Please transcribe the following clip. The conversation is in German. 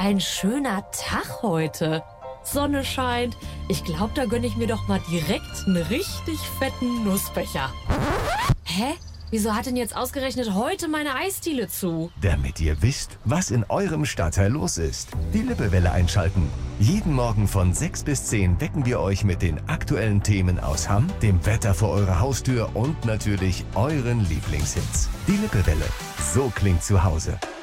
ein schöner Tag heute. Sonne scheint. Ich glaube, da gönne ich mir doch mal direkt einen richtig fetten Nussbecher. Hä? Wieso hat denn jetzt ausgerechnet heute meine Eisdiele zu? Damit ihr wisst, was in eurem Stadtteil los ist. Die Lippewelle einschalten. Jeden Morgen von 6 bis 10 wecken wir euch mit den aktuellen Themen aus Hamm, dem Wetter vor eurer Haustür und natürlich euren Lieblingshits. Die Lippewelle. So klingt zu Hause.